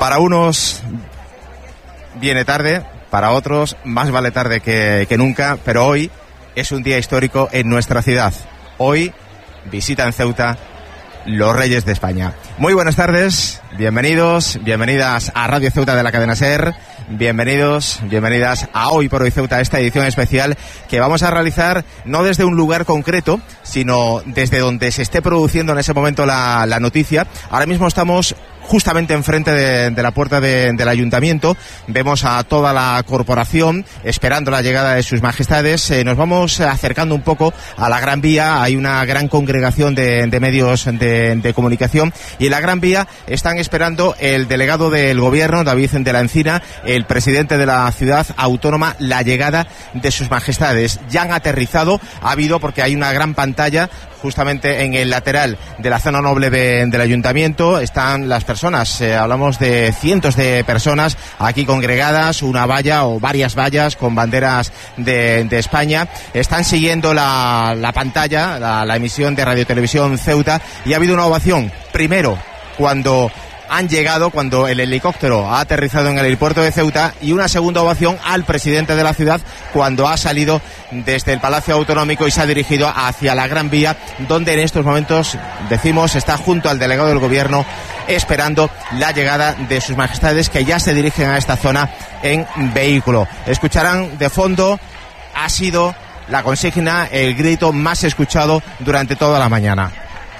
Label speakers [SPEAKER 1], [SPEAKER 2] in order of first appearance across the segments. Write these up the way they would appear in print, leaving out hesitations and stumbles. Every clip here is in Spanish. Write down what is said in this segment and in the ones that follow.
[SPEAKER 1] Para unos viene tarde, para otros más vale tarde que nunca, pero hoy es un día histórico en nuestra ciudad. Hoy visitan Ceuta los Reyes de España. Muy buenas tardes, bienvenidos, bienvenidas a Radio Ceuta de la cadena SER, bienvenidos, bienvenidas a Hoy por Hoy Ceuta, esta edición especial que vamos a realizar no desde un lugar concreto, sino desde donde se esté produciendo en ese momento la noticia. Ahora mismo estamos justamente enfrente de la puerta del ayuntamiento. Vemos a toda la corporación esperando la llegada de sus majestades. Nos vamos acercando un poco a la Gran Vía. Hay una gran congregación de medios de comunicación, y en la Gran Vía están esperando el delegado del gobierno, David de la Encina, el presidente de la ciudad autónoma, la llegada de sus majestades. Ya han aterrizado, ha habido, porque hay una gran pantalla justamente en el lateral de la zona noble del ayuntamiento. Están las personas, hablamos de cientos de personas aquí congregadas, una valla o varias vallas con banderas de España. Están siguiendo la pantalla, la emisión de Radio Televisión Ceuta, y ha habido una ovación, primero cuando han llegado, cuando el helicóptero ha aterrizado en el aeropuerto de Ceuta, y una segunda ovación al presidente de la ciudad cuando ha salido desde el Palacio Autonómico y se ha dirigido hacia la Gran Vía, donde en estos momentos, decimos, está junto al delegado del gobierno esperando la llegada de sus majestades, que ya se dirigen a esta zona en vehículo. Escucharán de fondo, ha sido la consigna, el grito más escuchado durante toda la mañana.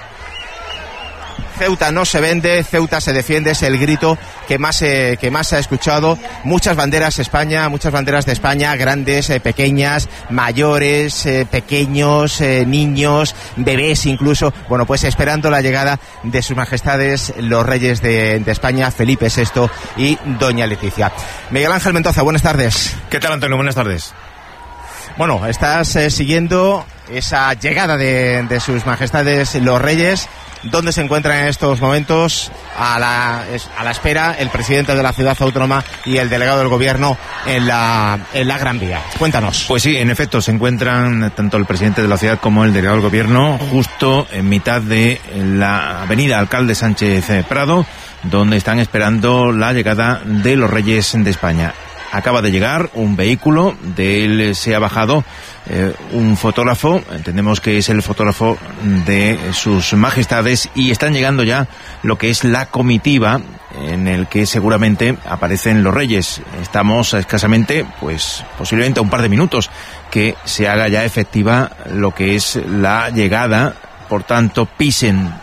[SPEAKER 1] Ceuta no se vende, Ceuta se defiende, es el grito que más se ha escuchado. Muchas banderas España, muchas banderas de España, grandes, pequeñas, mayores, pequeños, niños, bebés incluso. Bueno, pues esperando la llegada de sus majestades los Reyes de España, Felipe VI y doña Leticia. Miguel Ángel Mendoza, buenas tardes.
[SPEAKER 2] ¿Qué tal, Antonio? Buenas tardes.
[SPEAKER 1] Bueno, estás siguiendo esa llegada de sus majestades los Reyes. ¿Dónde se encuentran en estos momentos a la espera el presidente de la ciudad autónoma y el delegado del gobierno en la Gran Vía? Cuéntanos.
[SPEAKER 2] Pues sí, en efecto, se encuentran tanto el presidente de la ciudad como el delegado del gobierno justo en mitad de la avenida Alcalde Sánchez Prado, donde están esperando la llegada de los Reyes de España. Acaba de llegar un vehículo, de él se ha bajado un fotógrafo, entendemos que es el fotógrafo de sus majestades, y están llegando ya lo que es la comitiva en el que seguramente aparecen los Reyes. Estamos a escasamente, pues posiblemente a un par de minutos que se haga ya efectiva lo que es la llegada. Por tanto, pisen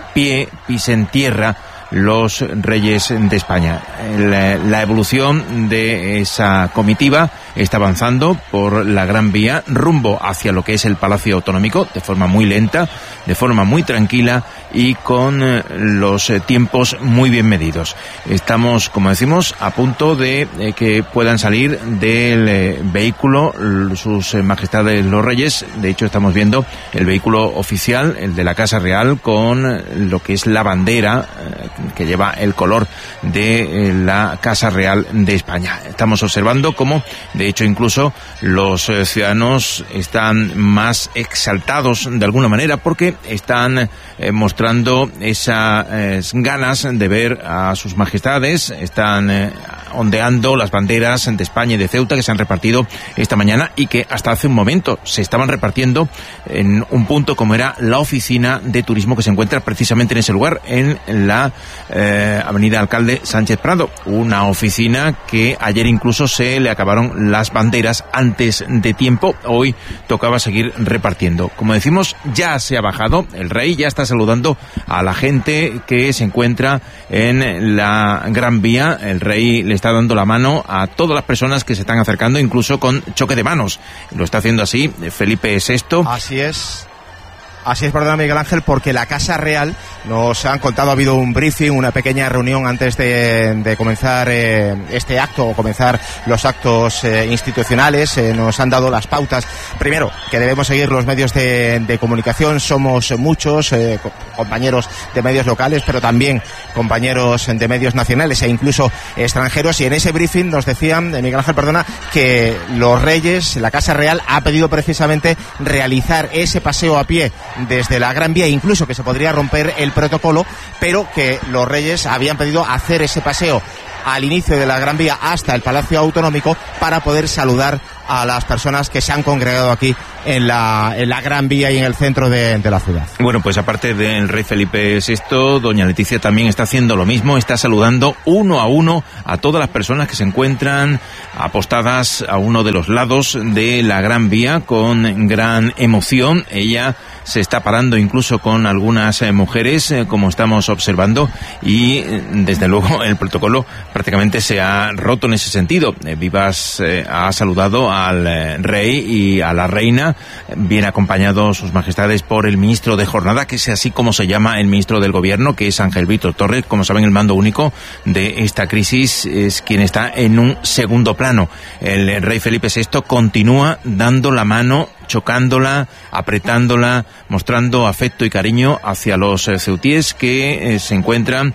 [SPEAKER 2] tierra los Reyes de España. La evolución de esa comitiva está avanzando por la Gran Vía rumbo hacia lo que es el Palacio Autonómico, de forma muy lenta, de forma muy tranquila y con los tiempos muy bien medidos. Estamos, como decimos, a punto de que puedan salir del vehículo sus majestades los Reyes. De hecho, estamos viendo el vehículo oficial, el de la Casa Real, con lo que es la bandera que lleva el color de la Casa Real de España. Estamos observando cómo, de hecho, incluso los ciudadanos están más exaltados de alguna manera, porque están mostrando esas ganas de ver a sus majestades. Están ondeando las banderas de España y de Ceuta que se han repartido esta mañana y que hasta hace un momento se estaban repartiendo en un punto como era la oficina de turismo, que se encuentra precisamente en ese lugar, en la avenida Alcalde Sánchez Prado, una oficina que ayer incluso se le acabaron las banderas antes de tiempo. Hoy tocaba seguir repartiendo. Como decimos, ya se ha bajado el rey, ya está saludando a la gente que se encuentra en la Gran Vía. El rey le está dando la mano a todas las personas que se están acercando, incluso con choque de manos. Lo está haciendo así Felipe VI.
[SPEAKER 1] Así es, perdona, Miguel Ángel, porque la Casa Real, nos han contado, ha habido un briefing, una pequeña reunión antes de comenzar este acto, o comenzar los actos institucionales. Nos han dado las pautas, primero, que debemos seguir los medios de comunicación. Somos muchos, compañeros de medios locales, pero también compañeros de medios nacionales e incluso extranjeros. Y en ese briefing nos decían, Miguel Ángel, perdona, que los Reyes, la Casa Real, ha pedido precisamente realizar ese paseo a pie desde la Gran Vía, incluso que se podría romper el protocolo, pero que los Reyes habían pedido hacer ese paseo al inicio de la Gran Vía hasta el Palacio Autonómico para poder saludar a las personas que se han congregado aquí en la Gran Vía y en el centro de la ciudad.
[SPEAKER 2] Bueno, pues aparte del rey Felipe VI, doña Leticia también está haciendo lo mismo, está saludando uno a uno a todas las personas que se encuentran apostadas a uno de los lados de la Gran Vía con gran emoción. Ella se está parando incluso con algunas mujeres, como estamos observando, y desde luego el protocolo prácticamente se ha roto en ese sentido. Vivas ha saludado al rey y a la reina, bien acompañados sus majestades por el ministro de Jornada, que es así como se llama el ministro del gobierno, que es Ángel Víctor Torres. Como saben, el mando único de esta crisis es quien está en un segundo plano. El rey Felipe VI continúa dando la mano, chocándola, apretándola, mostrando afecto y cariño hacia los ceutíes que se encuentran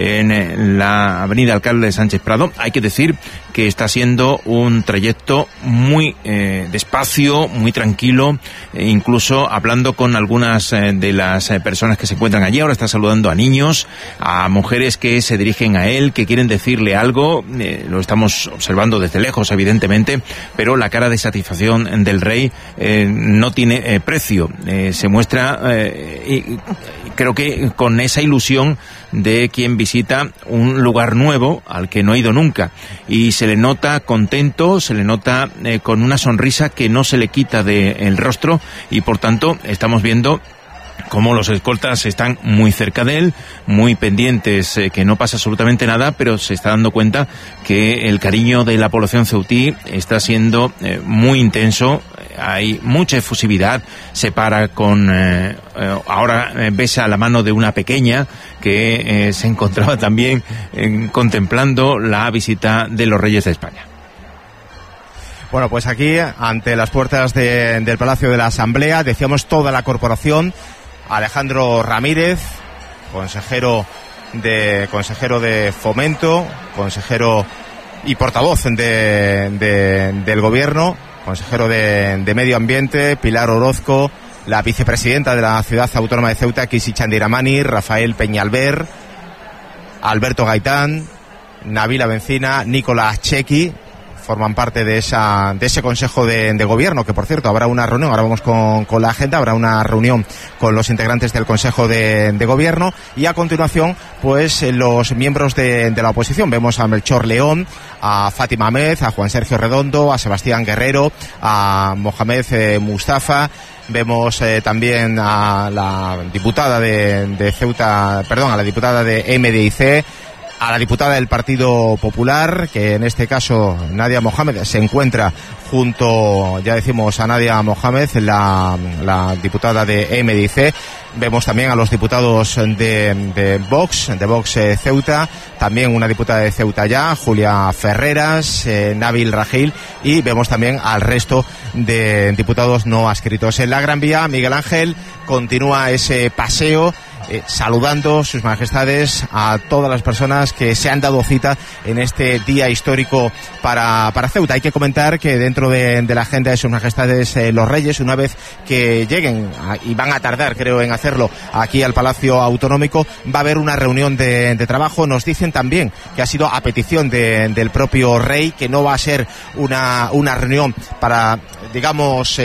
[SPEAKER 2] en la avenida Alcalde Sánchez Prado. Hay que decir que está siendo un trayecto muy despacio, muy tranquilo, incluso hablando con algunas de las personas que se encuentran allí. Ahora está saludando a niños, a mujeres que se dirigen a él, que quieren decirle algo. Lo estamos observando desde lejos, evidentemente, pero la cara de satisfacción del rey no tiene precio. Se muestra, y creo que con esa ilusión de quien visita un lugar nuevo al que no ha ido nunca, y se le nota contento, se le nota con una sonrisa que no se le quita del rostro, y por tanto estamos viendo como los escoltas están muy cerca de él, muy pendientes, que no pasa absolutamente nada, pero se está dando cuenta que el cariño de la población ceutí está siendo muy intenso. Hay mucha efusividad, se para con, ahora besa la mano de una pequeña que se encontraba también contemplando la visita de los Reyes de España.
[SPEAKER 1] Bueno, pues aquí, ante las puertas del Palacio de la Asamblea, decíamos toda la corporación. Alejandro Ramírez, consejero de Fomento, consejero y portavoz del Gobierno, consejero de Medio Ambiente, Pilar Orozco, la vicepresidenta de la Ciudad Autónoma de Ceuta, Kisi Chandiramani, Rafael Peñalver, Alberto Gaitán, Nabila Bencina, Nicolás Chequi, forman parte de ese Consejo de Gobierno, que por cierto habrá una reunión, ahora vamos con la agenda, habrá una reunión con los integrantes del Consejo de Gobierno, y a continuación pues los miembros de la oposición. Vemos a Melchor León, a Fátima Ahmed, a Juan Sergio Redondo, a Sebastián Guerrero, a Mohamed Mustafa. Vemos también a la diputada de Ceuta, perdón, a la diputada de MDIC, a la diputada del Partido Popular, que en este caso Nadia Mohamed se encuentra junto, ya decimos, a Nadia Mohamed, la diputada de MDIC. Vemos también a los diputados de Vox Ceuta, también una diputada de Ceuta Ya, Julia Ferreras, Nabil Rajil, y vemos también al resto de diputados no adscritos. En la Gran Vía, Miguel Ángel, continúa ese paseo, saludando sus majestades a todas las personas que se han dado cita en este día histórico para Ceuta. Hay que comentar que dentro de la agenda de sus majestades los Reyes, una vez que lleguen, y van a tardar creo en hacerlo, aquí al Palacio Autonómico, va a haber una reunión de trabajo. Nos dicen también que ha sido a petición del propio rey, que no va a ser una reunión para, digamos,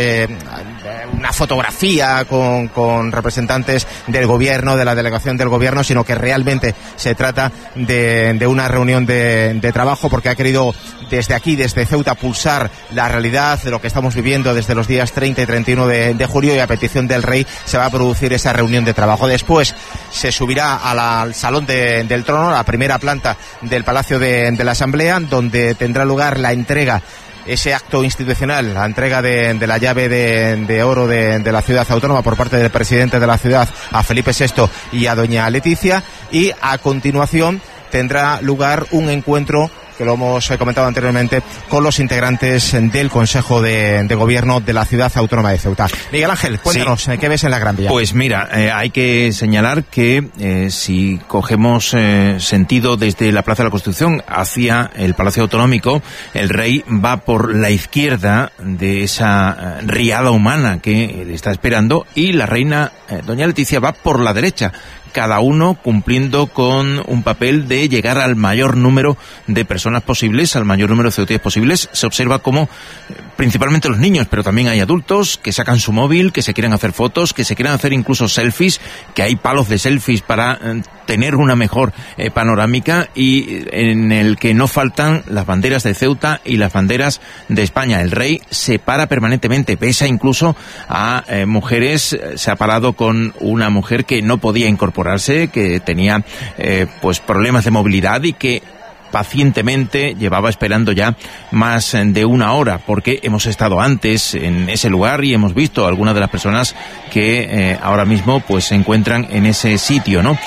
[SPEAKER 1] una fotografía con representantes del gobierno, de la delegación del gobierno, sino que realmente se trata de una reunión de trabajo, porque ha querido desde aquí, desde Ceuta, pulsar la realidad de lo que estamos viviendo desde los días 30 y 31 de julio, y a petición del rey se va a producir esa reunión de trabajo. Después se subirá al Salón del Trono, la primera planta del Palacio de la Asamblea, donde tendrá lugar la entrega, ese acto institucional, la entrega de la llave de oro de la ciudad autónoma por parte del presidente de la ciudad a Felipe VI y a doña Leticia, y a continuación tendrá lugar un encuentro que lo hemos comentado anteriormente, con los integrantes del Consejo de Gobierno de la Ciudad Autónoma de Ceuta. Miguel Ángel, cuéntanos, sí. ¿Qué ves en la Gran Vía?
[SPEAKER 2] Pues mira, hay que señalar que si cogemos sentido desde la Plaza de la Constitución hacia el Palacio Autonómico, el rey va por la izquierda de esa riada humana que le está esperando, y la reina doña Leticia va por la derecha, cada uno cumpliendo con un papel de llegar al mayor número de personas posibles, al mayor número de ceutíes posibles. Se observa cómo principalmente los niños, pero también hay adultos que sacan su móvil, que se quieren hacer fotos, que se quieren hacer incluso selfies, que hay palos de selfies para tener una mejor panorámica, y en el que no faltan las banderas de Ceuta y las banderas de España. El rey se para permanentemente, besa incluso a mujeres. Se ha parado con una mujer que no podía incorporarse, que tenía pues problemas de movilidad y que pacientemente llevaba esperando ya más de una hora, porque hemos estado antes en ese lugar y hemos visto a algunas de las personas que ahora mismo pues se encuentran en ese sitio, ¿no?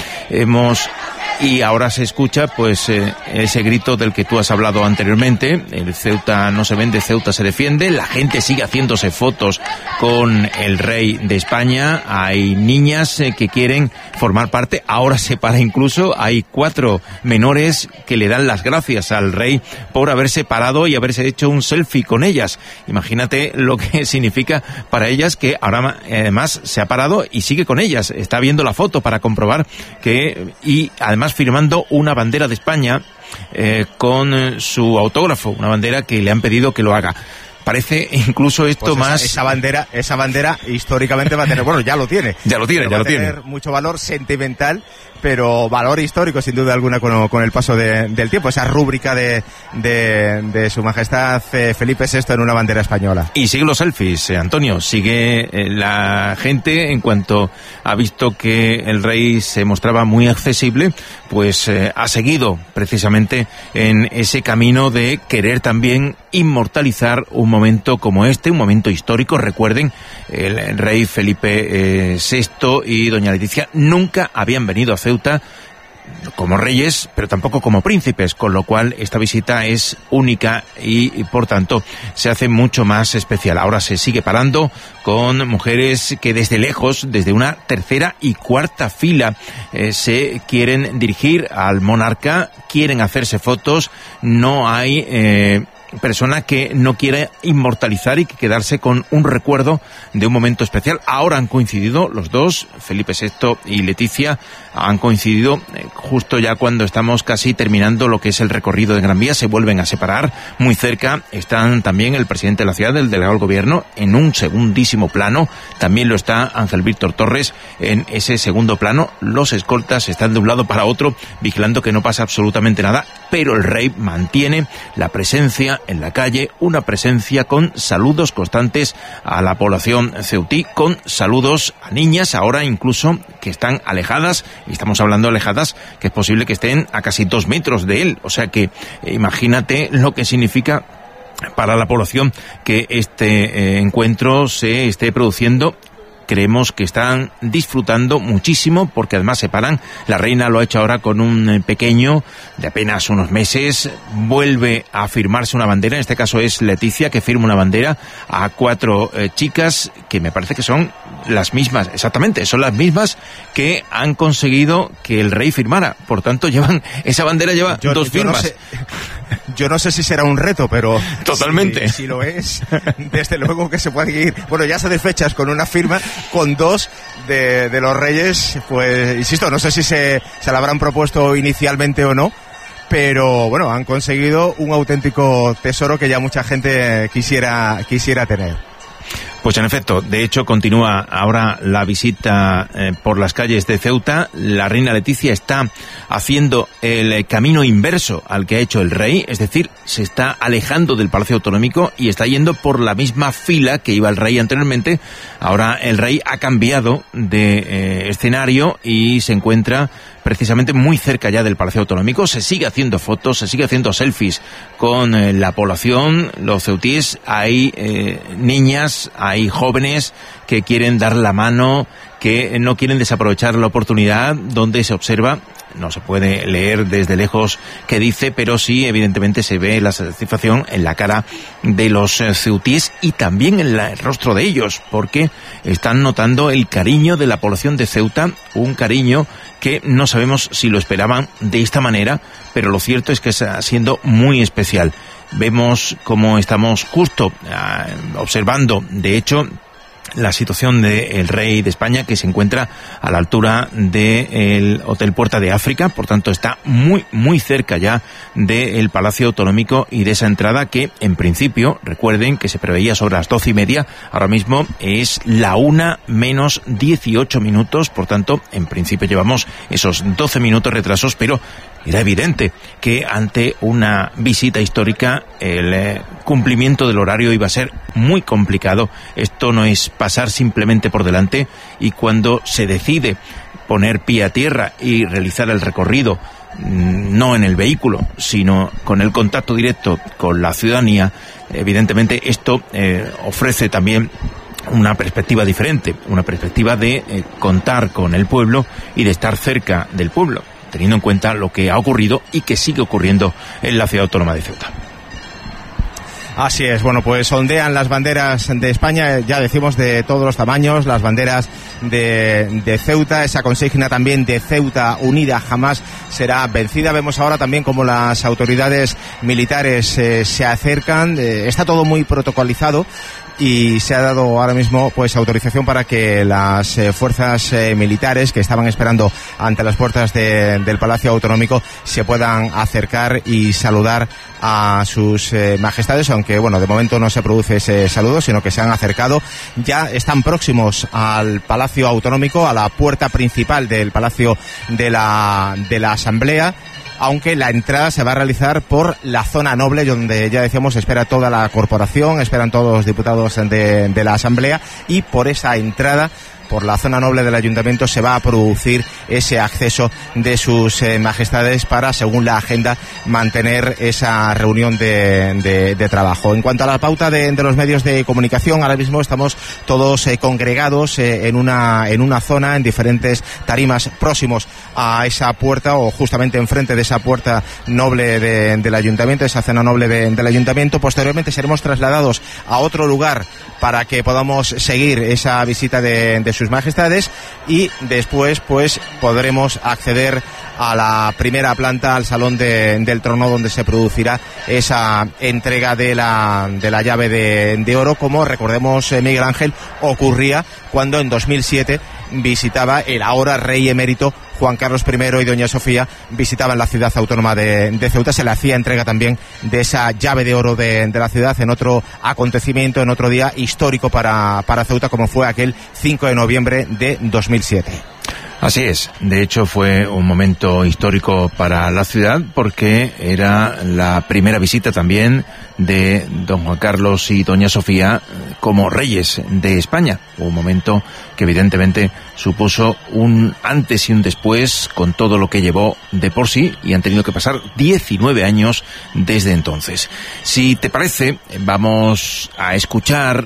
[SPEAKER 2] Y ahora se escucha pues ese grito del que tú has hablado anteriormente: el Ceuta no se vende, Ceuta se defiende. La gente sigue haciéndose fotos con el rey de España. Hay niñas que quieren formar parte. Ahora se para incluso, hay 4 menores que le dan las gracias al rey por haberse parado y haberse hecho un selfie con ellas. Imagínate lo que significa para ellas, que ahora además se ha parado y sigue con ellas. Está viendo la foto para comprobar que, y además firmando una bandera de España con su autógrafo, una bandera que le han pedido que lo haga. Parece incluso esto pues más...
[SPEAKER 1] Esa bandera históricamente va a tener... Bueno, ya lo tiene.
[SPEAKER 2] Ya lo tiene.
[SPEAKER 1] Tener mucho valor sentimental, pero valor histórico sin duda alguna con el paso del tiempo. Esa rúbrica de Su Majestad Felipe VI en una bandera española.
[SPEAKER 2] Y sigue los selfies, Antonio. Sigue la gente, en cuanto ha visto que el rey se mostraba muy accesible, pues ha seguido precisamente en ese camino de querer también inmortalizar un momento como este, un momento histórico. Recuerden, el rey Felipe VI y doña Leticia nunca habían venido a Ceuta como reyes, pero tampoco como príncipes, con lo cual esta visita es única y por tanto se hace mucho más especial. Ahora se sigue parando con mujeres que desde lejos, desde una tercera y cuarta fila, se quieren dirigir al monarca, quieren hacerse fotos. No hay persona que no quiera inmortalizar y que quedarse con un recuerdo de un momento especial. Ahora han coincidido los dos, Felipe VI y Leticia, han coincidido justo ya cuando estamos casi terminando lo que es el recorrido de Gran Vía. Se vuelven a separar. Muy cerca están también el presidente de la ciudad, el delegado del gobierno, en un segundísimo plano. También lo está Ángel Víctor Torres en ese segundo plano. Los escoltas están de un lado para otro vigilando que no pasa absolutamente nada, pero el rey mantiene la presencia en la calle, una presencia con saludos constantes a la población ceutí, con saludos a niñas, ahora incluso que están alejadas, y estamos hablando de alejadas que es posible que estén a casi 2 metros de él. O sea que imagínate lo que significa para la población que este encuentro se esté produciendo. Creemos que están disfrutando muchísimo, porque además se paran. La reina lo ha hecho ahora con un pequeño de apenas unos meses. Vuelve a firmarse una bandera, en este caso es Leticia, que firma una bandera a 4 chicas que me parece que son las mismas, exactamente, son las mismas que han conseguido que el rey firmara. Por tanto, esa bandera lleva 2 firmas.
[SPEAKER 1] Yo no sé si será un reto, pero
[SPEAKER 2] totalmente.
[SPEAKER 1] Si lo es, desde luego que se puede ir. Bueno, ya se desfechas con una firma, con 2 de los reyes, pues insisto, no sé si se la habrán propuesto inicialmente o no, pero bueno, han conseguido un auténtico tesoro que ya mucha gente quisiera tener.
[SPEAKER 2] Pues en efecto, de hecho continúa ahora la visita por las calles de Ceuta. La reina Leticia está haciendo el camino inverso al que ha hecho el rey, es decir, se está alejando del Palacio Autonómico y está yendo por la misma fila que iba el rey anteriormente. Ahora el rey ha cambiado de escenario y se encuentra precisamente muy cerca ya del Palacio Autonómico. Se sigue haciendo fotos, se sigue haciendo selfies con la población, los ceutíes. Hay niñas, hay jóvenes que quieren dar la mano, que no quieren desaprovechar la oportunidad donde se observa No se puede leer desde lejos qué dice, pero sí, evidentemente, se ve la satisfacción en la cara de los ceutíes y también en el rostro de ellos, porque están notando el cariño de la población de Ceuta, un cariño que no sabemos si lo esperaban de esta manera, pero lo cierto es que está siendo muy especial. Vemos cómo estamos justo observando, de hecho, la situación del rey de España, que se encuentra a la altura del Hotel Puerta de África, por tanto está muy, muy cerca ya del Palacio Autonómico y de esa entrada que, en principio, recuerden que se preveía sobre las 12:30, ahora mismo es la 1 menos 18 minutos, por tanto, en principio llevamos esos 12 minutos retrasos, pero era evidente que ante una visita histórica el cumplimiento del horario iba a ser muy complicado. Esto no es pasar simplemente por delante, y cuando se decide poner pie a tierra y realizar el recorrido, no en el vehículo, sino con el contacto directo con la ciudadanía, evidentemente esto ofrece también una perspectiva diferente, una perspectiva de contar con el pueblo y de estar cerca del pueblo, teniendo en cuenta lo que ha ocurrido y que sigue ocurriendo en la ciudad autónoma de Ceuta.
[SPEAKER 1] Así es, bueno, pues ondean las banderas de España, ya decimos, de todos los tamaños, las banderas de Ceuta, esa consigna también de Ceuta unida jamás será vencida. Vemos ahora también cómo las autoridades militares se acercan, está todo muy protocolizado, y se ha dado ahora mismo pues autorización para que las fuerzas militares que estaban esperando ante las puertas del Palacio Autonómico se puedan acercar y saludar a sus majestades, aunque bueno, de momento no se produce ese saludo, sino que se han acercado. Ya están próximos al Palacio Autonómico, a la puerta principal del Palacio de la Asamblea, aunque la entrada se va a realizar por la zona noble, donde ya decíamos espera toda la corporación, esperan todos los diputados de la Asamblea, y por esa entrada, por la zona noble del Ayuntamiento, se va a producir ese acceso de sus majestades para, según la agenda, mantener esa reunión de trabajo. En cuanto a la pauta de los medios de comunicación, ahora mismo estamos todos congregados en una zona, en diferentes tarimas próximos a esa puerta, o justamente enfrente de esa puerta noble del Ayuntamiento, esa zona noble del Ayuntamiento. Posteriormente seremos trasladados a otro lugar para que podamos seguir esa visita de sus majestades, y después pues podremos acceder a la primera planta, al Salón del Trono, donde se producirá esa entrega de la llave de oro, como recordemos, Miguel Ángel, ocurría cuando en 2007 visitaba el ahora rey emérito Juan Carlos I y doña Sofía, visitaban la ciudad autónoma de Ceuta. Se le hacía entrega también de esa llave de oro de la ciudad en otro acontecimiento, en otro día histórico para Ceuta, como fue aquel 5 de noviembre de 2007.
[SPEAKER 2] Así es, de hecho fue un momento histórico para la ciudad, porque era la primera visita también de don Juan Carlos y doña Sofía como reyes de España. Un momento que evidentemente supuso un antes y un después, con todo lo que llevó de por sí, y han tenido que pasar 19 años desde entonces. Si te parece, vamos a escuchar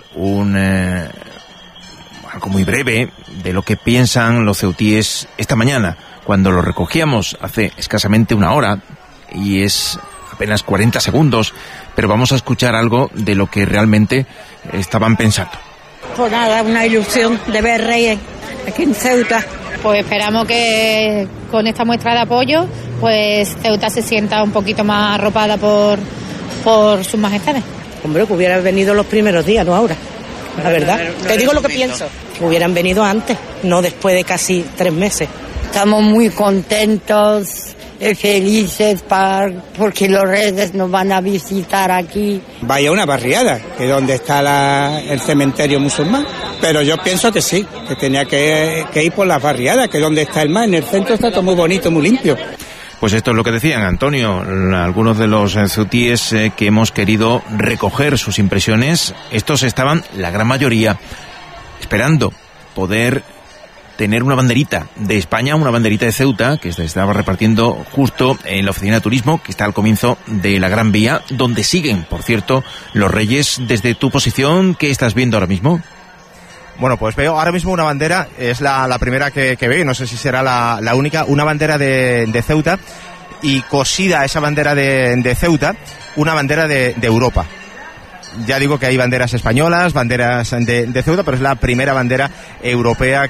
[SPEAKER 2] algo muy breve de lo que piensan los ceutíes esta mañana, cuando lo recogíamos hace escasamente una hora, y es apenas 40 segundos, pero vamos a escuchar algo de lo que realmente estaban pensando.
[SPEAKER 3] Pues nada, una ilusión de ver reyes aquí en Ceuta.
[SPEAKER 4] Pues esperamos que con esta muestra de apoyo, pues Ceuta se sienta un poquito más arropada por sus majestades.
[SPEAKER 3] Hombre, que hubieran venido los primeros días, no ahora. La verdad, te digo lo que pienso. Que hubieran venido antes, no después de casi 3 meses.
[SPEAKER 5] Estamos muy contentos, felices porque los reyes nos van a visitar aquí.
[SPEAKER 6] Vaya una barriada, que es donde está el cementerio musulmán. Pero yo pienso que sí, que tenía que ir por las barriadas, que es donde está el mar. En el centro está todo muy bonito, muy limpio.
[SPEAKER 2] Pues esto es lo que decían, Antonio, algunos de los ceutíes que hemos querido recoger sus impresiones. Estos estaban, la gran mayoría, esperando poder tener una banderita de España, una banderita de Ceuta, que se estaba repartiendo justo en la oficina de turismo, que está al comienzo de la Gran Vía, donde siguen, por cierto, los reyes. Desde tu posición, ¿qué estás viendo ahora mismo?
[SPEAKER 1] Bueno, pues veo ahora mismo una bandera, es la primera que veo, y no sé si será la única, una bandera de Ceuta, y cosida a esa bandera de Ceuta, una bandera de Europa. Ya digo que hay banderas españolas, banderas de Ceuta, pero es la primera bandera europea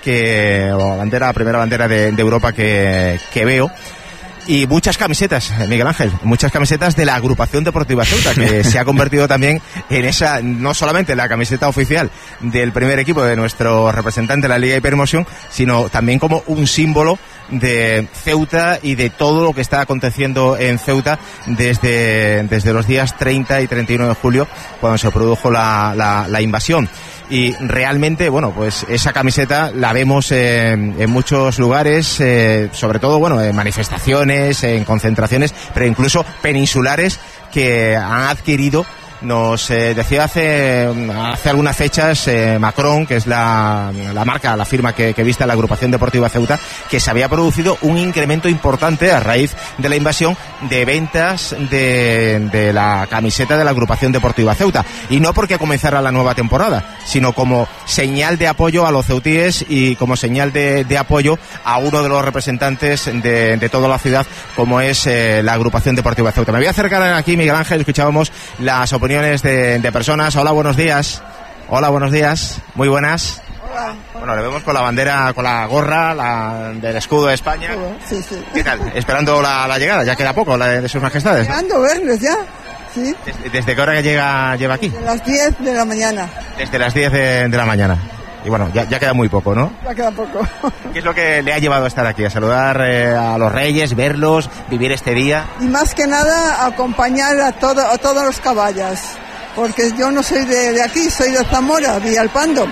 [SPEAKER 1] primera bandera de Europa que veo. Y muchas camisetas, Miguel Ángel, muchas camisetas de la agrupación deportiva Ceuta, que se ha convertido también en esa, no solamente la camiseta oficial del primer equipo de nuestro representante de la Liga Hipermotion, sino también como un símbolo de Ceuta y de todo lo que está aconteciendo en Ceuta desde los días 30 y 31 de julio, cuando se produjo la invasión. Y realmente, bueno, pues esa camiseta la vemos en muchos lugares, sobre todo, bueno, en manifestaciones, en concentraciones, pero incluso peninsulares que han adquirido. Nos decía hace algunas fechas Macron, que es la marca, la firma que viste a la agrupación deportiva Ceuta, que se había producido un incremento importante a raíz de la invasión de ventas de la camiseta de la agrupación deportiva Ceuta. Y no porque comenzara la nueva temporada, sino como señal de apoyo a los ceutíes y como señal de apoyo a uno de los representantes de toda la ciudad, como es la agrupación deportiva Ceuta. Me voy a acercar aquí, Miguel Ángel, escuchábamos las opiniones de personas. Hola, buenos días. Hola, buenos días. Muy buenas.
[SPEAKER 7] Hola.
[SPEAKER 1] Bueno, le vemos con la bandera, con la gorra del escudo de España.
[SPEAKER 7] Sí, sí.
[SPEAKER 1] ¿Qué tal? Esperando la llegada, ya queda poco, la de sus majestades, ¿no?
[SPEAKER 7] Esperando verles ya. Sí.
[SPEAKER 1] ¿Desde qué hora lleva aquí?
[SPEAKER 7] De las 10 de la mañana.
[SPEAKER 1] Desde las 10 de la mañana. Y bueno, ya queda muy poco, ¿no?
[SPEAKER 7] Ya queda poco.
[SPEAKER 1] ¿Qué es lo que le ha llevado a estar aquí? A saludar a los reyes, verlos, vivir este día.
[SPEAKER 7] Y más que nada acompañar a todos los caballos, porque yo no soy de aquí, soy de Zamora, Villalpando,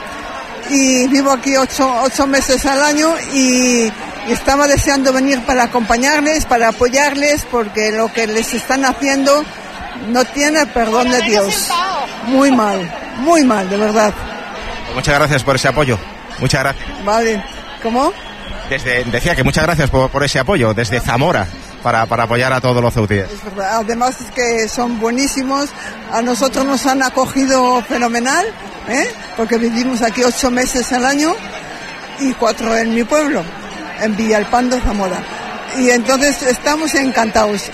[SPEAKER 7] y vivo aquí 8 meses al año y estaba deseando venir para acompañarles, para apoyarles, porque lo que les están haciendo no tiene perdón de Dios. Muy mal, de verdad.
[SPEAKER 1] Muchas gracias por ese apoyo. Muchas gracias.
[SPEAKER 7] Vale. ¿Cómo?
[SPEAKER 1] Decía que muchas gracias por ese apoyo desde Zamora para apoyar a todos los ceutíes.
[SPEAKER 7] Es verdad. Además es que son buenísimos. A nosotros nos han acogido fenomenal, porque vivimos aquí 8 meses al año y 4 en mi pueblo, en Villalpando, Zamora. Y entonces estamos encantados.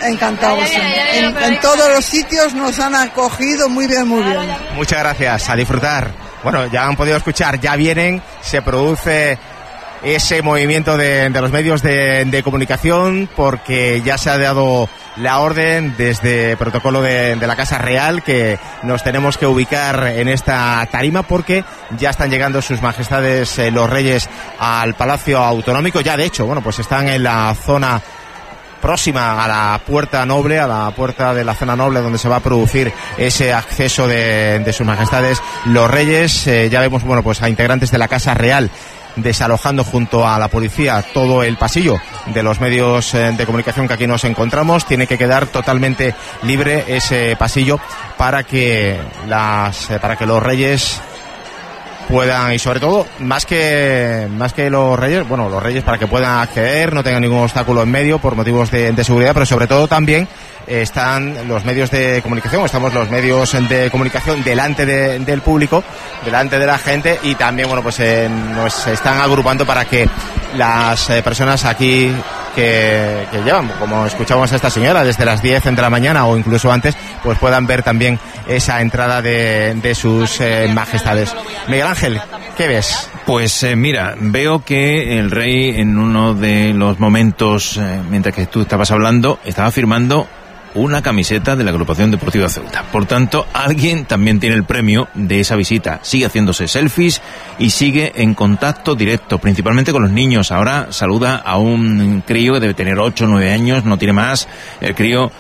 [SPEAKER 7] En todos los sitios nos han acogido muy bien.
[SPEAKER 1] Muchas gracias, a disfrutar. Bueno, ya han podido escuchar, ya vienen, se produce ese movimiento de los medios de comunicación, porque ya se ha dado la orden desde protocolo de la Casa Real que nos tenemos que ubicar en esta tarima, porque ya están llegando sus majestades los reyes al Palacio Autonómico. Ya de hecho, bueno, pues están en la zona próxima a la puerta noble, a la puerta de la zona noble, donde se va a producir ese acceso de sus majestades los reyes. Ya vemos, bueno, pues a integrantes de la Casa Real desalojando junto a la policía todo el pasillo de los medios de comunicación que aquí nos encontramos. Tiene que quedar totalmente libre ese pasillo para que los reyes puedan, y sobre todo, más que los reyes, bueno, los reyes para que puedan acceder, no tengan ningún obstáculo en medio por motivos de seguridad, pero sobre todo también están los medios de comunicación, estamos los medios de comunicación delante del público, delante de la gente, y también, bueno, pues nos están agrupando para que las personas aquí que llevan, como escuchamos a esta señora, desde las 10 de la mañana o incluso antes, pues puedan ver también esa entrada de sus majestades. Miguel Ángel, ¿qué ves?
[SPEAKER 2] Pues mira, veo que el rey en uno de los momentos, mientras que tú estabas hablando, estaba firmando una camiseta de la agrupación deportiva Ceuta. Por tanto, alguien también tiene el premio de esa visita. Sigue haciéndose selfies y sigue en contacto directo, principalmente con los niños. Ahora saluda a un crío que debe tener 8 o 9 años, no tiene más. El crío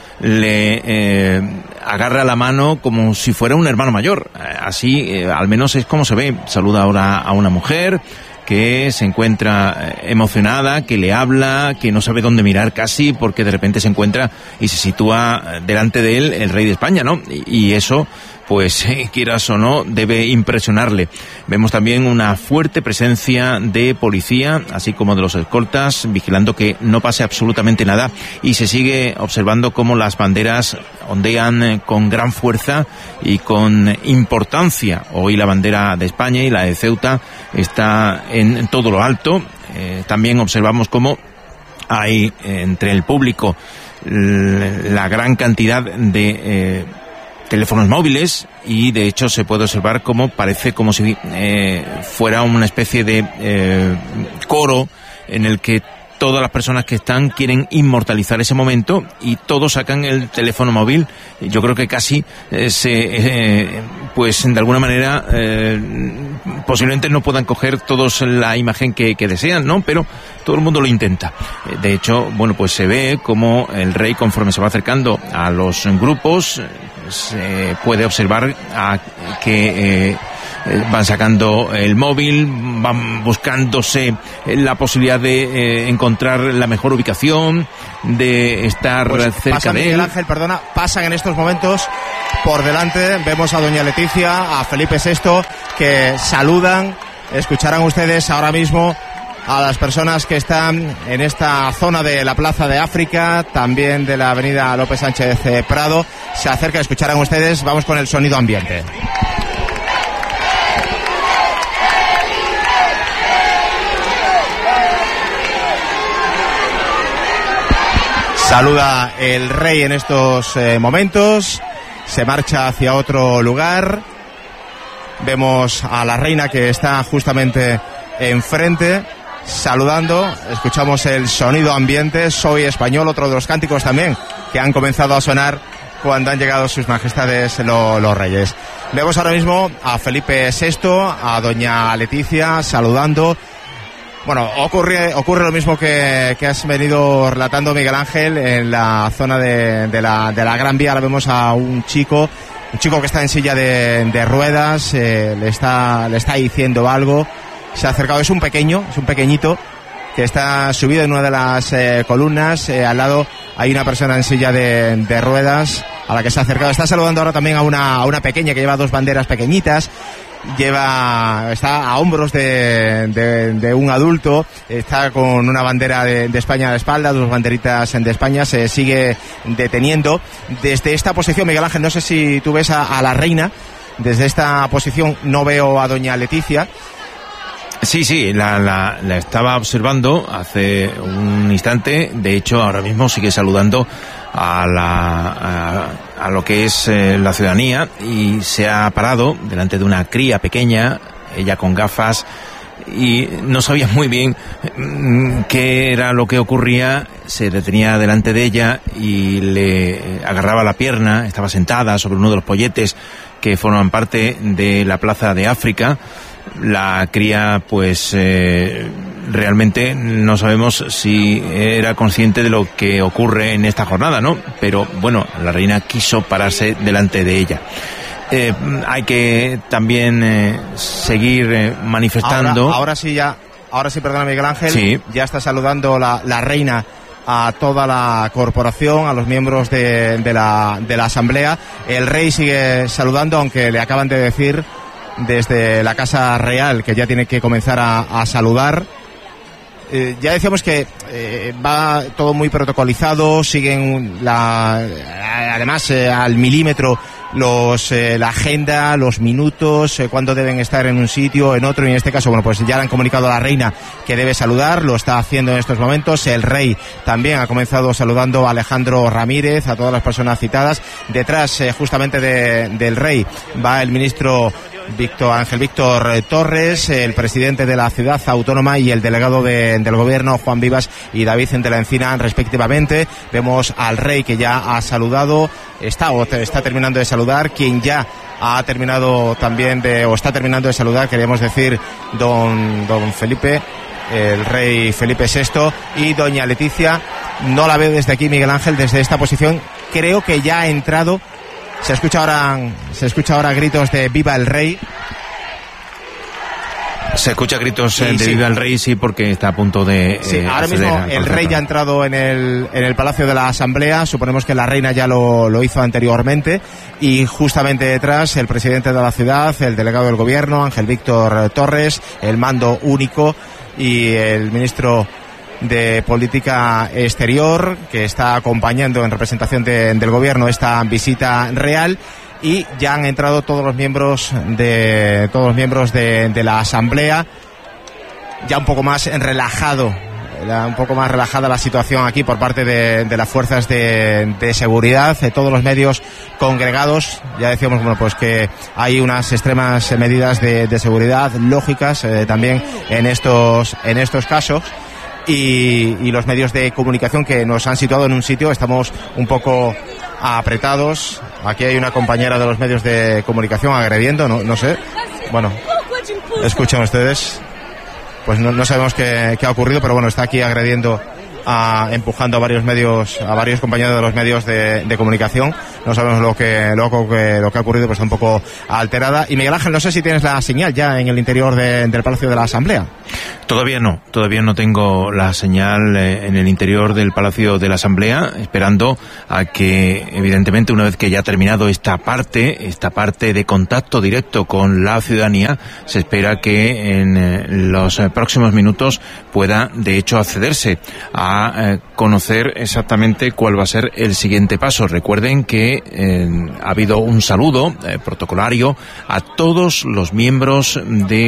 [SPEAKER 2] le agarra la mano como si fuera un hermano mayor. Así, al menos es como se ve. Saluda ahora a una mujer que se encuentra emocionada, que le habla, que no sabe dónde mirar casi, porque de repente se encuentra y se sitúa delante de él el rey de España, ¿no? Y eso pues quieras o no, debe impresionarle. Vemos también una fuerte presencia de policía, así como de los escoltas, vigilando que no pase absolutamente nada, y se sigue observando cómo las banderas ondean con gran fuerza y con importancia. Hoy la bandera de España y la de Ceuta está en todo lo alto. También observamos cómo hay entre el público la gran cantidad de teléfonos móviles, y de hecho se puede observar cómo parece como si fuera una especie de coro en el que todas las personas que están quieren inmortalizar ese momento y todos sacan el teléfono móvil. Yo creo que casi pues de alguna manera posiblemente no puedan coger todos la imagen que desean, ¿no? Pero todo el mundo lo intenta. De hecho, bueno, pues se ve como el rey, conforme se va acercando a los grupos, se puede observar que van sacando el móvil, van buscándose la posibilidad de encontrar la mejor ubicación, de estar cerca de él.
[SPEAKER 1] Miguel Ángel, perdona, pasan en estos momentos por delante, vemos a doña Leticia, a Felipe VI, que saludan. Escucharán ustedes ahora mismo a las personas que están en esta zona de la Plaza de África, también de la avenida López Sánchez Prado. Se acerca, escucharán ustedes, vamos con el sonido ambiente. Saluda el rey en estos momentos, se marcha hacia otro lugar. Vemos a la reina que está justamente enfrente, saludando. Escuchamos el sonido ambiente, Soy Español, otro de los cánticos también que han comenzado a sonar cuando han llegado sus majestades los reyes. Vemos ahora mismo a Felipe VI, a doña Leticia saludando. Bueno, ocurre lo mismo que has venido relatando, Miguel Ángel, en la zona de la Gran Vía. Ahora vemos a un chico que está en silla de ruedas, le está diciendo algo. Se ha acercado, es un pequeñito que está subido en una de las columnas. Al lado hay una persona en silla de ruedas a la que se ha acercado. Está saludando ahora también a una pequeña que lleva dos banderas pequeñitas. Está a hombros de un adulto, está con una bandera de España a la espalda, dos banderitas de España. Se sigue deteniendo desde esta posición. Miguel Ángel, no sé si tú ves a la reina desde esta posición. No veo a doña Leticia.
[SPEAKER 2] Sí, la estaba observando hace un instante. De hecho, ahora mismo sigue saludando a lo que es la ciudadanía, y se ha parado delante de una cría pequeña, ella con gafas, y no sabía muy bien qué era lo que ocurría. Se detenía delante de ella y le agarraba la pierna. Estaba sentada sobre uno de los polletes que forman parte de la Plaza de África. La cría, pues realmente no sabemos si era consciente de lo que ocurre en esta jornada, ¿no? Pero bueno, la reina quiso pararse delante de ella. Hay que también seguir manifestando.
[SPEAKER 1] Ahora sí, perdona, Miguel Ángel.
[SPEAKER 2] Sí.
[SPEAKER 1] Ya está saludando la reina a toda la corporación, a los miembros de la Asamblea. El rey sigue saludando, aunque le acaban de decir desde la Casa Real que ya tiene que comenzar a saludar. Ya decíamos que va todo muy protocolizado, siguen además al milímetro la agenda, los minutos, cuándo deben estar en un sitio, en otro, y en este caso, bueno, pues ya le han comunicado a la reina que debe saludar, lo está haciendo en estos momentos. El rey también ha comenzado saludando a Alejandro Ramírez, a todas las personas citadas. Detrás, justamente del rey, va el ministro Ángel Víctor Torres, el presidente de la ciudad autónoma y el delegado del gobierno, Juan Vivas y David de la Encina, respectivamente. Vemos al rey que ya ha saludado, está terminando de saludar. Quien ya ha terminado también está terminando de saludar, queremos decir, don Felipe, el rey Felipe VI, y doña Leticia. No la veo desde aquí, Miguel Ángel, desde esta posición. Creo que ya ha entrado. Se escucha ahora gritos de viva el rey.
[SPEAKER 2] Se escucha gritos
[SPEAKER 1] Sí,
[SPEAKER 2] de
[SPEAKER 1] sí.
[SPEAKER 2] viva el rey, sí, porque está a punto de
[SPEAKER 1] Sí, ahora
[SPEAKER 2] acceder
[SPEAKER 1] mismo
[SPEAKER 2] al
[SPEAKER 1] el rey
[SPEAKER 2] Palacio.
[SPEAKER 1] ya ha entrado en el Palacio de la Asamblea, suponemos que la reina ya lo hizo anteriormente, y justamente detrás el presidente de la ciudad, el delegado del gobierno, Ángel Víctor Torres, el mando único y el ministro de Política Exterior, que está acompañando en representación del gobierno esta visita real. Y ya han entrado todos los miembros de la Asamblea, ya un poco más relajada la situación aquí por parte de las fuerzas de seguridad, de todos los medios congregados. Ya decíamos, bueno, pues que hay unas extremas medidas de seguridad lógicas también en estos casos. Y los medios de comunicación que nos han situado en un sitio, estamos un poco apretados. Aquí hay una compañera de los medios de comunicación agrediendo, no sé. Bueno, escuchen ustedes. Pues no sabemos qué ha ocurrido, pero bueno, está aquí agrediendo, empujando a varios compañeros de los medios de comunicación. No sabemos lo que ha ocurrido, pues está un poco alterada. Y Miguel Ángel, no sé si tienes la señal ya en el interior del Palacio de la Asamblea.
[SPEAKER 2] Todavía no tengo la señal en el interior del Palacio de la Asamblea, esperando a que, evidentemente, una vez que ya ha terminado esta parte de contacto directo con la ciudadanía, se espera que en los próximos minutos pueda, de hecho, accederse a conocer exactamente cuál va a ser el siguiente paso. Recuerden que ha habido un saludo protocolario a todos los miembros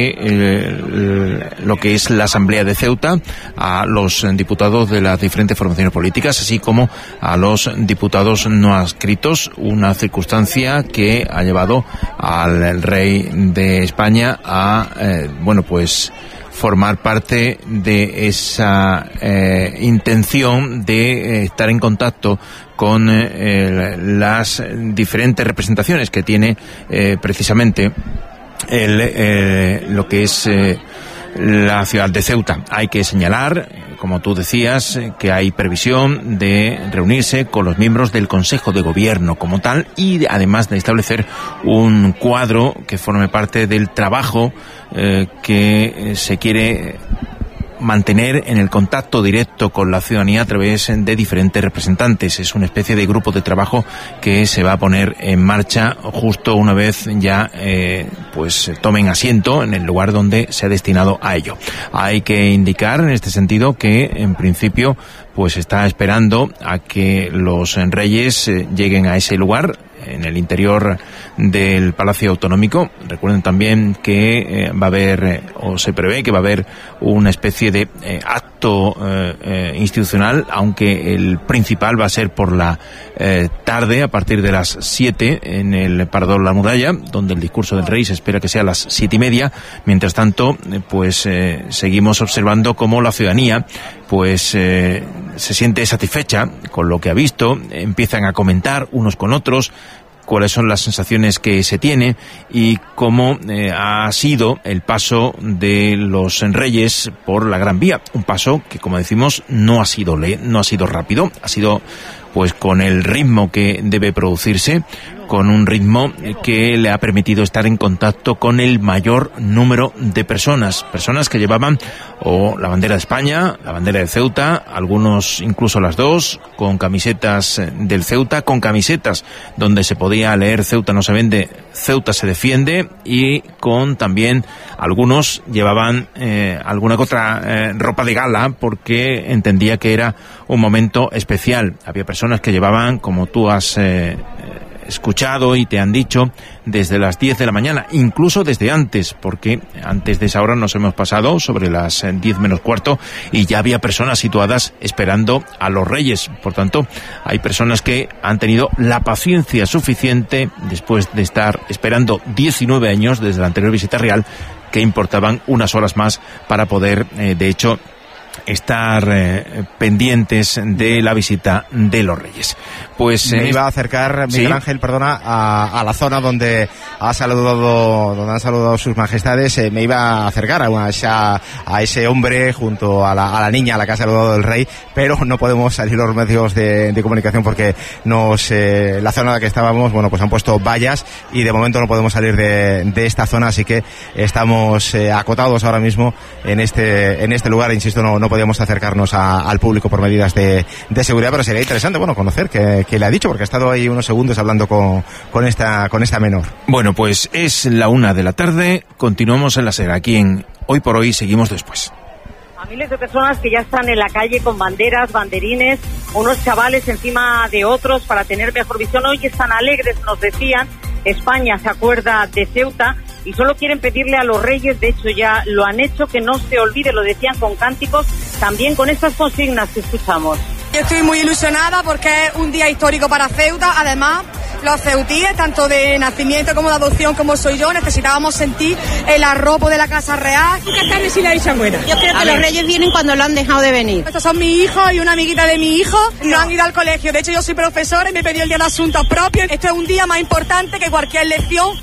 [SPEAKER 2] de lo que es la Asamblea de Ceuta, a los diputados de las diferentes formaciones políticas, así como a los diputados no adscritos, una circunstancia que ha llevado al rey de España a, formar parte de esa intención de estar en contacto con las diferentes representaciones que tiene precisamente lo que es la ciudad de Ceuta. Hay que señalar, como tú decías, que hay previsión de reunirse con los miembros del Consejo de Gobierno como tal, y además de establecer un cuadro que forme parte del trabajo que se quiere mantener en el contacto directo con la ciudadanía a través de diferentes representantes. Es una especie de grupo de trabajo que se va a poner en marcha justo una vez ya tomen asiento en el lugar donde se ha destinado a ello. Hay que indicar en este sentido que en principio pues está esperando a que los reyes lleguen a ese lugar en el interior del Palacio Autonómico. Recuerden también que va a haber, o se prevé que va a haber una especie de acto institucional, aunque el principal va a ser por la tarde, a partir de las 7, en el Parador La Muralla, donde el discurso del rey se espera que sea a las 7:30. Mientras tanto, seguimos observando cómo la ciudadanía se siente satisfecha con lo que ha visto, empiezan a comentar unos con otros cuáles son las sensaciones que se tiene y cómo ha sido el paso de los reyes por la Gran Vía. Un paso que, como decimos, no ha sido rápido, ha sido pues con el ritmo que debe producirse, con un ritmo que le ha permitido estar en contacto con el mayor número de personas que llevaban o la bandera de España, la bandera de Ceuta, algunos incluso las dos, con camisetas del Ceuta, con camisetas donde se podía leer Ceuta no se vende, Ceuta se defiende, y con también algunos llevaban alguna que otra ropa de gala porque entendía que era un momento especial. Había personas que llevaban, como tú has escuchado y te han dicho, desde las 10 de la mañana, incluso desde antes, porque antes de esa hora nos hemos pasado sobre las 10 menos cuarto y ya había personas situadas esperando a los reyes. Por tanto, hay personas que han tenido la paciencia suficiente, después de estar esperando 19 años desde la anterior visita real, que importaban unas horas más para poder, de hecho, estar pendientes de la visita de los Reyes. Pues
[SPEAKER 1] me iba a acercar, Miguel
[SPEAKER 2] ¿sí?
[SPEAKER 1] Ángel, perdona, a la zona donde han saludado sus majestades. Me iba a acercar a ese hombre junto a la niña a la que ha saludado el rey, pero no podemos salir los medios de comunicación porque la zona en la que estábamos, bueno, pues han puesto vallas y de momento no podemos salir de esta zona, así que estamos acotados ahora mismo en este lugar. Insisto, no podíamos acercarnos al público por medidas de seguridad, pero sería interesante, bueno, conocer qué le ha dicho, porque ha estado ahí unos segundos hablando con esta menor.
[SPEAKER 2] Bueno, pues es la 1:00 p.m, continuamos en la SER, aquí en Hoy por Hoy, seguimos después.
[SPEAKER 8] A miles de personas que ya están en la calle con banderas, banderines, unos chavales encima de otros para tener mejor visión. Hoy están alegres, nos decían, España se acuerda de Ceuta y solo quieren pedirle a los Reyes, de hecho ya lo han hecho, que no se olvide, lo decían con cánticos, también con estas consignas que escuchamos.
[SPEAKER 9] Yo estoy muy ilusionada porque es un día histórico para Ceuta. Además, los ceutíes, tanto de nacimiento como de adopción como soy yo, necesitábamos sentir el arropo de la Casa Real.
[SPEAKER 10] ¿Qué tal si la dicha buena?
[SPEAKER 11] Yo creo que los Reyes vienen cuando lo han dejado de venir.
[SPEAKER 9] Estos son mis hijos y una amiguita de mi hijo. No han ido al colegio. De hecho, yo soy profesora y me pedí el día de asuntos propios. Este es un día más importante que cualquier lección.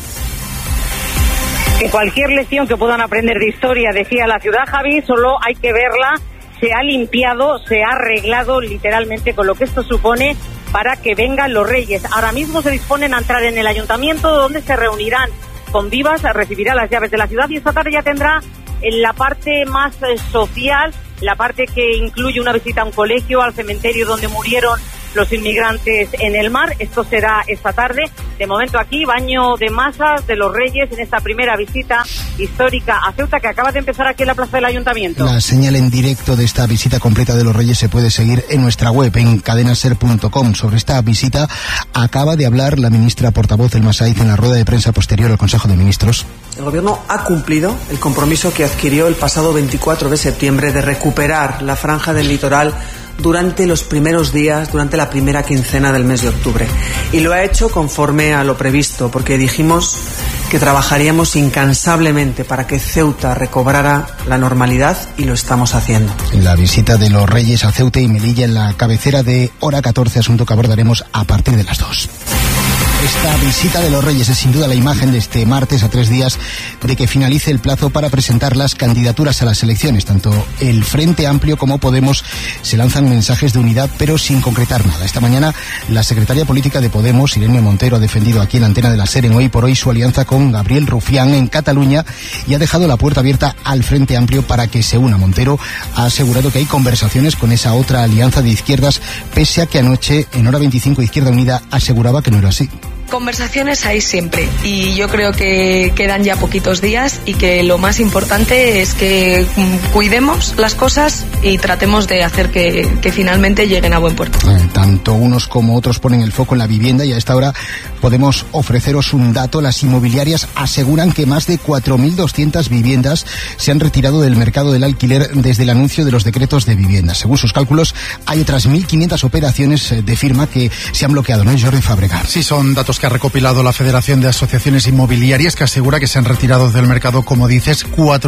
[SPEAKER 8] Que cualquier lección que puedan aprender de historia, decía la ciudad, Javi, solo hay que verla. Se ha limpiado, se ha arreglado literalmente con lo que esto supone para que vengan los Reyes. Ahora mismo se disponen a entrar en el ayuntamiento, donde se reunirán con vivas, recibirá las llaves de la ciudad y esta tarde ya tendrá en la parte más social, la parte que incluye una visita a un colegio, al cementerio donde murieron los inmigrantes en el mar. Esto será esta tarde. De momento aquí, baño de masas de los Reyes en esta primera visita histórica a Ceuta que acaba de empezar aquí en la plaza del Ayuntamiento.
[SPEAKER 12] La señal en directo de esta visita completa de los Reyes se puede seguir en nuestra web, en cadenaser.com. Sobre esta visita acaba de hablar la ministra portavoz del Masaiz en la rueda de prensa posterior al Consejo de Ministros.
[SPEAKER 13] El Gobierno ha cumplido el compromiso que adquirió el pasado 24 de septiembre de recuperar la franja del litoral durante los primeros días, durante la primera quincena del mes de octubre. Y lo ha hecho conforme a lo previsto, porque dijimos que trabajaríamos incansablemente para que Ceuta recobrara la normalidad y lo estamos haciendo.
[SPEAKER 12] La visita de los Reyes a Ceuta y Melilla en la cabecera de Hora 14, asunto que abordaremos a partir de las 2. Esta visita de los Reyes es sin duda la imagen de este martes, a 3 días de que finalice el plazo para presentar las candidaturas a las elecciones. Tanto el Frente Amplio como Podemos se lanzan mensajes de unidad, pero sin concretar nada. Esta mañana la secretaria política de Podemos, Irene Montero, ha defendido aquí en la antena de la SER en Hoy por Hoy su alianza con Gabriel Rufián en Cataluña y ha dejado la puerta abierta al Frente Amplio para que se una. Montero ha asegurado que hay conversaciones con esa otra alianza de izquierdas, pese a que anoche en Hora 25 Izquierda Unida aseguraba que no era así.
[SPEAKER 14] Conversaciones hay siempre y yo creo que quedan ya poquitos días y que lo más importante es que cuidemos las cosas y tratemos de hacer que finalmente lleguen a buen puerto.
[SPEAKER 12] Tanto unos como otros ponen el foco en la vivienda y a esta hora podemos ofreceros un dato. Las inmobiliarias aseguran que más de 4.200 viviendas se han retirado del mercado del alquiler desde el anuncio de los decretos de vivienda. Según sus cálculos, hay otras 1.500 operaciones de firma que se han bloqueado, ¿no, Jordi Fabregat?
[SPEAKER 15] Sí, son datos que ha recopilado la Federación de Asociaciones Inmobiliarias, que asegura que se han retirado del mercado, como dices,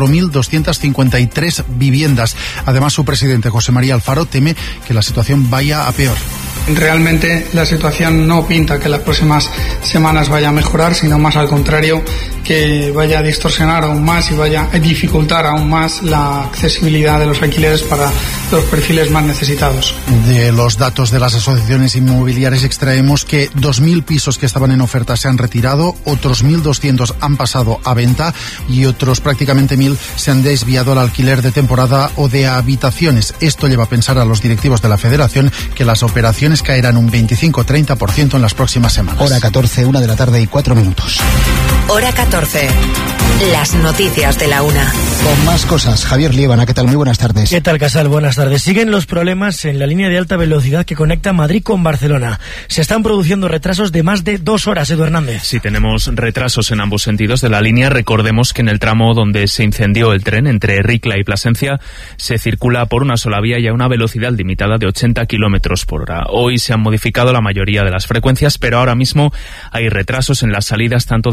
[SPEAKER 15] 4.253 viviendas. Además, su presidente, José María Alfaro, teme que la situación vaya a peor.
[SPEAKER 16] Realmente la situación no pinta que las próximas semanas vaya a mejorar, sino más al contrario, que vaya a distorsionar aún más y vaya a dificultar aún más la accesibilidad de los alquileres para los perfiles más necesitados.
[SPEAKER 15] De los datos de las asociaciones inmobiliarias extraemos que 2.000 pisos que estaban en oferta se han retirado, otros 1.200 han pasado a venta y otros prácticamente 1.000 se han desviado al alquiler de temporada o de habitaciones. Esto lleva a pensar a los directivos de la Federación que las operaciones caerán un 25-30% en las próximas semanas.
[SPEAKER 12] Hora 14, 1:04 p.m.
[SPEAKER 17] Hora 14. Las noticias de la 1.
[SPEAKER 12] Con más cosas, Javier Liébana, ¿qué tal? Muy buenas tardes.
[SPEAKER 18] ¿Qué tal, Casal? Buenas tardes. Siguen los problemas en la línea de alta velocidad que conecta Madrid con Barcelona. Se están produciendo retrasos de más de 2 horas, Edu Hernández.
[SPEAKER 19] Sí, tenemos retrasos en ambos sentidos de la línea. Recordemos que en el tramo donde se incendió el tren entre Ricla y Plasencia se circula por una sola vía y a una velocidad limitada de 80 kilómetros por hora. Hoy se han modificado la mayoría de las frecuencias, pero ahora mismo hay retrasos en las salidas tanto de Atocha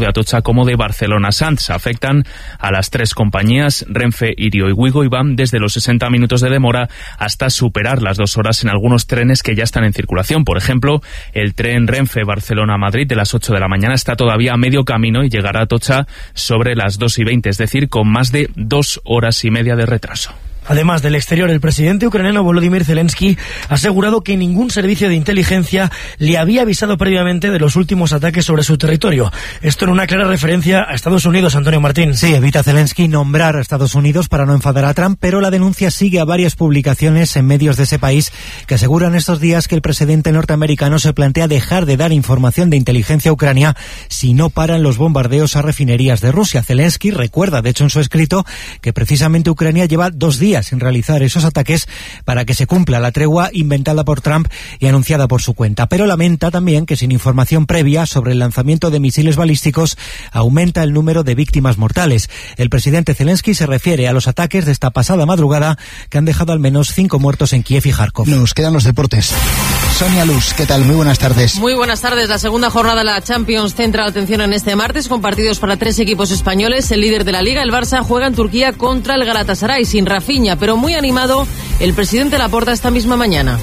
[SPEAKER 19] como de Barcelona Sants. Afectan a las 3 compañías, Renfe, Irio y Wigo, y van desde los 60 minutos de demora hasta superar las 2 horas en algunos trenes que ya están en circulación. Por ejemplo, el tren Renfe Barcelona-Madrid de las 8 de la mañana está todavía a medio camino y llegará a Atocha sobre las 2:20, es decir, con más de 2 horas y media de retraso.
[SPEAKER 18] Además del exterior, el presidente ucraniano Volodymyr Zelensky ha asegurado que ningún servicio de inteligencia le había avisado previamente de los últimos ataques sobre su territorio. Esto en una clara referencia a Estados Unidos, Antonio Martín.
[SPEAKER 10] Sí, evita Zelensky nombrar a Estados Unidos para no enfadar a Trump, pero la denuncia sigue a varias publicaciones en medios de ese país que aseguran estos días que el presidente norteamericano se plantea dejar de dar información de inteligencia a Ucrania si no paran los bombardeos a refinerías de Rusia. Zelensky recuerda, de hecho, en su escrito, que precisamente Ucrania lleva 2 días sin realizar esos ataques para que se cumpla la tregua inventada por Trump y anunciada por su cuenta. Pero lamenta también que sin información previa sobre el lanzamiento de misiles balísticos aumenta el número de víctimas mortales. El presidente Zelensky se refiere a los ataques de esta pasada madrugada que han dejado al menos 5 muertos en Kiev y Kharkov.
[SPEAKER 12] Nos quedan los deportes. Sonia Luz, ¿qué tal? Muy buenas tardes.
[SPEAKER 20] Muy buenas tardes. La segunda jornada de la Champions centra la atención en este martes con partidos para 3 equipos españoles. El líder de la Liga, el Barça, juega en Turquía contra el Galatasaray sin Rafinha, pero muy animado el presidente Laporta esta misma mañana.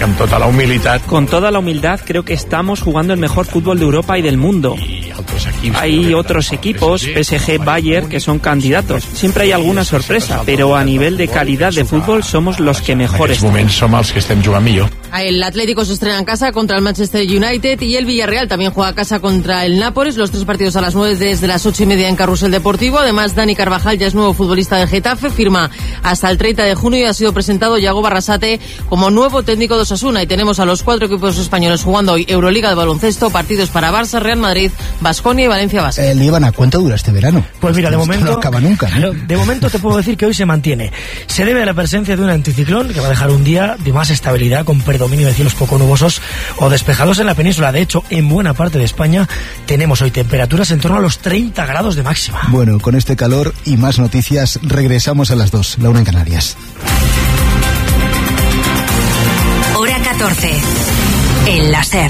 [SPEAKER 21] Con toda la humildad, creo que estamos jugando el mejor fútbol de Europa y del mundo. Hay otros equipos, PSG, Bayern, que son candidatos. Siempre hay alguna sorpresa, pero a nivel de calidad de fútbol somos los que mejor están.
[SPEAKER 20] El Atlético se estrena en casa contra el Manchester United y el Villarreal también juega a casa contra el Nápoles. Los 3 partidos a las 9 desde las 8:30 en Carrusel Deportivo. Además, Dani Carvajal ya es nuevo futbolista de Getafe, firma hasta el 30 de junio y ha sido presentado Yago Barrasate como nuevo técnico de Osasuna. Y tenemos a los 4 equipos españoles jugando hoy Euroliga de baloncesto, partidos para Barça, Real Madrid, Baskonia y Valencia Basket.
[SPEAKER 12] Líbana, ¿cuánto dura este verano?
[SPEAKER 18] Pues mira, de momento
[SPEAKER 12] no acaba nunca, ¿no?
[SPEAKER 18] De momento te puedo decir que hoy se mantiene. Se debe a la presencia de un anticiclón que va a dejar un día de más estabilidad con predominio de cielos poco nubosos o despejados en la península. De hecho, en buena parte de España tenemos hoy temperaturas en torno a los 30 grados de máxima.
[SPEAKER 12] Bueno, con este calor y más noticias regresamos a las 2, la 1 en Canarias.
[SPEAKER 17] Hora 14. El láser.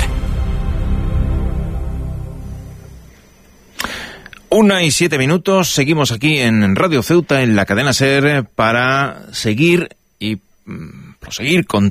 [SPEAKER 2] 1:07. Seguimos aquí en Radio Ceuta, en la cadena SER, para seguir y proseguir con